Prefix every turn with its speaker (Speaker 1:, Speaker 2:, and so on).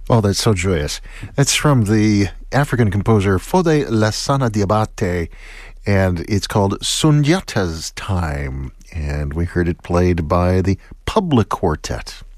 Speaker 1: Oh, that's so joyous. It's from the African composer Fode Lassana Diabate, and it's called Sundiata's Time. And we heard it played by the Public Quartet.